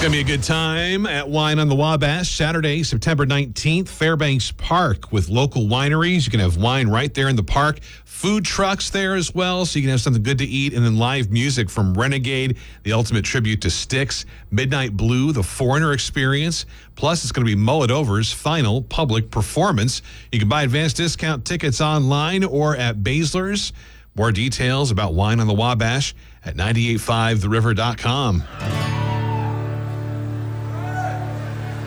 going to be a good time at Wine on the Wabash, Saturday, September 19th, Fairbanks Park with local wineries. You can have wine right there in the park. Food trucks there as well, so you can have something good to eat. And then live music from Renegade, the ultimate tribute to Styx, Midnight Blue, the Foreigner Experience. Plus, it's going to be Mullet Over's final public performance. You can buy advanced discount tickets online or at Baszler's. More details about Wine on the Wabash at 985theriver.com.